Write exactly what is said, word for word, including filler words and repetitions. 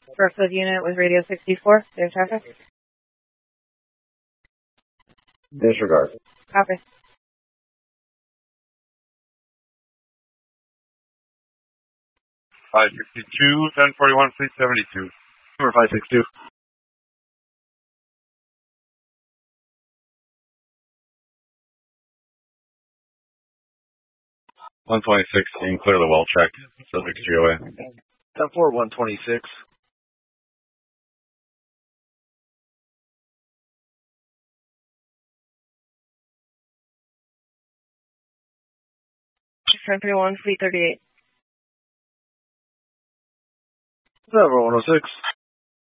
Brookfield unit with radio sixty-four, clear traffic. Disregard. Copy. five sixty-two, ten forty-one, fleet seventy-two. Number five six two. one twenty-six, you can clear the well check. Subject G O A. ten four, one twenty-six. ten thirty-one, fleet thirty-eight. Seven one oh six.